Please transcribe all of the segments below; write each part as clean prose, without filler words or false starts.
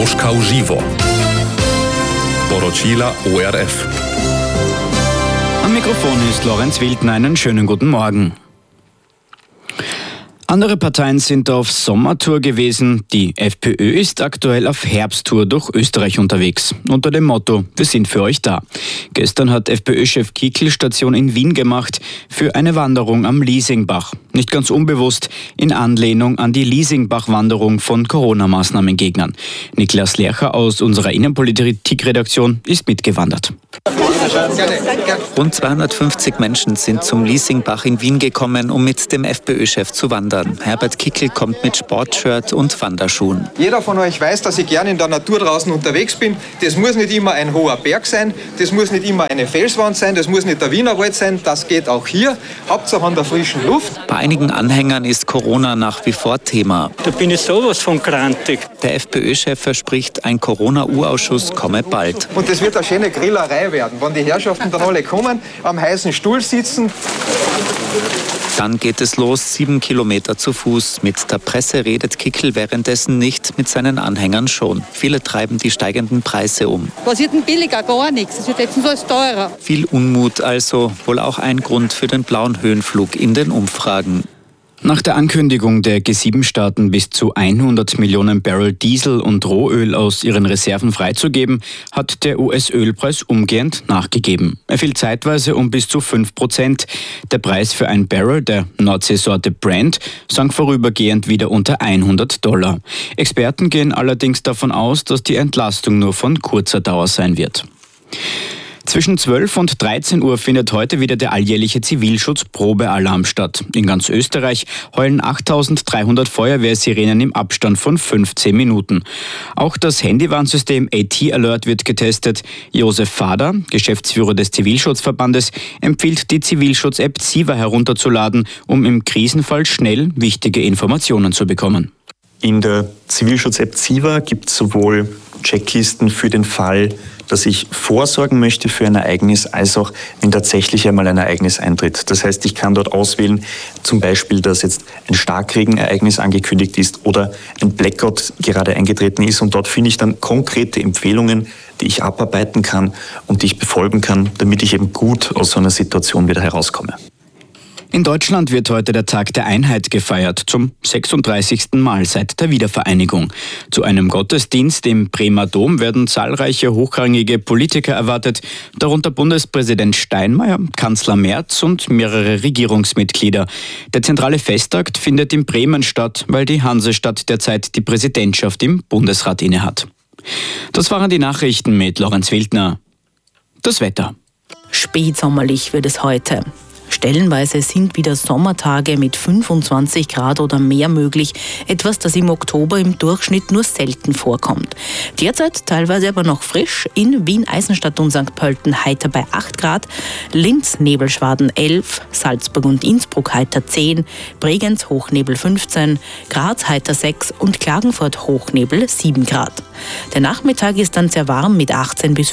Troška v živo. Poročila ORF. Am Mikrofon ist Lorenz Wildner. Einen schönen guten Morgen. Andere Parteien sind auf Sommertour gewesen. Die FPÖ ist aktuell auf Herbsttour durch Österreich unterwegs. Unter dem Motto: Wir sind für euch da. Gestern hat FPÖ-Chef Kickl Station in Wien gemacht für eine Wanderung am Liesingbach. Nicht ganz unbewusst in Anlehnung an die Liesingbach-Wanderung von Corona-Maßnahmengegnern. Niklas Lercher aus unserer Innenpolitik-Redaktion ist mitgewandert. Rund 250 Menschen sind zum Liesingbach in Wien gekommen, um mit dem FPÖ-Chef zu wandern. Herbert Kickl kommt mit Sportshirt und Wanderschuhen. Jeder von euch weiß, dass ich gerne in der Natur draußen unterwegs bin. Das muss nicht immer ein hoher Berg sein, das muss nicht immer eine Felswand sein, das muss nicht der Wienerwald sein, das geht auch hier. Hauptsache an der frischen Luft. Bei einigen Anhängern ist Corona nach wie vor Thema. Da bin ich sowas von grantig. Der FPÖ-Chef verspricht, ein Corona-Urausschuss komme bald. Und das wird eine schöne Grillerei werden, wenn die Herrschaften dann alle kommen, am heißen Stuhl sitzen. Dann geht es los, 7 Kilometer zu Fuß. Mit der Presse redet Kickl währenddessen nicht, mit seinen Anhängern schon. Viele treiben die steigenden Preise um. Was wird denn billiger? Gar nichts. Es wird jetzt alles teurer. Viel Unmut also, wohl auch ein Grund für den blauen Höhenflug in den Umfragen. Nach der Ankündigung der G7-Staaten bis zu 100 Millionen Barrel Diesel und Rohöl aus ihren Reserven freizugeben, hat der US-Ölpreis umgehend nachgegeben. Er fiel zeitweise um bis zu 5%. Der Preis für ein Barrel der Nordseesorte Brent sank vorübergehend wieder unter $100. Experten gehen allerdings davon aus, dass die Entlastung nur von kurzer Dauer sein wird. Zwischen 12 und 13 Uhr findet heute wieder der alljährliche Zivilschutz-Probealarm statt. In ganz Österreich heulen 8.300 Feuerwehrsirenen im Abstand von 15 Minuten. Auch das Handywarnsystem AT Alert wird getestet. Josef Fader, Geschäftsführer des Zivilschutzverbandes, empfiehlt, die Zivilschutz-App Ziva herunterzuladen, um im Krisenfall schnell wichtige Informationen zu bekommen. In der Zivilschutz-App Ziva gibt es sowohl Checklisten für den Fall, dass ich vorsorgen möchte für ein Ereignis, als auch, wenn tatsächlich einmal ein Ereignis eintritt. Das heißt, ich kann dort auswählen, zum Beispiel, dass jetzt ein Starkregenereignis angekündigt ist oder ein Blackout gerade eingetreten ist. Und dort finde ich dann konkrete Empfehlungen, die ich abarbeiten kann und die ich befolgen kann, damit ich eben gut aus so einer Situation wieder herauskomme. In Deutschland wird heute der Tag der Einheit gefeiert, zum 36. Mal seit der Wiedervereinigung. Zu einem Gottesdienst im Bremer Dom werden zahlreiche hochrangige Politiker erwartet, darunter Bundespräsident Steinmeier, Kanzler Merz und mehrere Regierungsmitglieder. Der zentrale Festakt findet in Bremen statt, weil die Hansestadt derzeit die Präsidentschaft im Bundesrat innehat. Das waren die Nachrichten mit Lorenz Wildner. Das Wetter. Spätsommerlich wird es heute. Stellenweise sind wieder Sommertage mit 25 Grad oder mehr möglich, etwas, das im Oktober im Durchschnitt nur selten vorkommt. Derzeit teilweise aber noch frisch, in Wien, Eisenstadt und St. Pölten heiter bei 8 Grad, Linz, Nebelschwaden 11, Salzburg und Innsbruck heiter 10, Bregenz Hochnebel 15, Graz heiter 6 und Klagenfurt Hochnebel 7 Grad. Der Nachmittag ist dann sehr warm mit 18 bis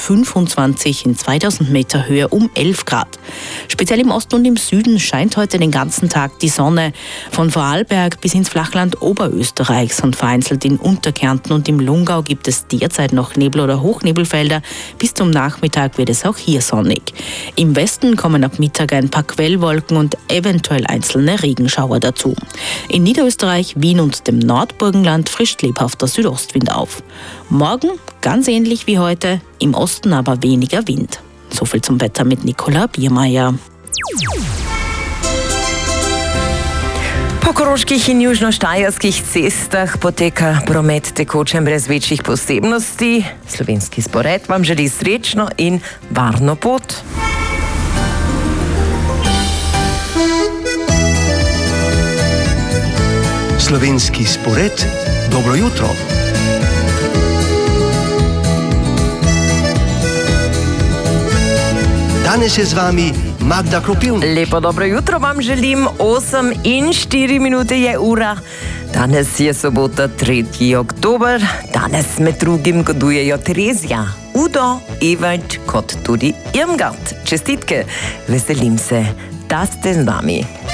25 in 2000 Meter Höhe um 11 Grad. Speziell im Osten und im Süden scheint heute den ganzen Tag die Sonne. Von Vorarlberg bis ins Flachland Oberösterreichs und vereinzelt in Unterkärnten und im Lungau gibt es derzeit noch Nebel- oder Hochnebelfelder. Bis zum Nachmittag wird es auch hier sonnig. Im Westen kommen ab Mittag ein paar Quellwolken und eventuell einzelne Regenschauer dazu. In Niederösterreich, Wien und dem Nordburgenland frischt lebhafter Südostwind auf. Morgen ganz ähnlich wie heute, im Osten aber weniger Wind. Soviel zum Wetter mit Nicola Biermeier. Po koroških in južnoštajerskih cestah poteka promet tekoče brez večjih posebnosti. Slovenski spored vam želi srečno in varno pot. Slovenski spored, dobro jutro. Danes je z vami Magda Kropivnik. Lepo dobro jutro vam želim, 8:04 je ura. Danes je sobota 3. oktober. Danes med drugim godujejo Terezija, Udo, Evald kot tudi Irmgard. Čestitke, veselim se, da ste z nami.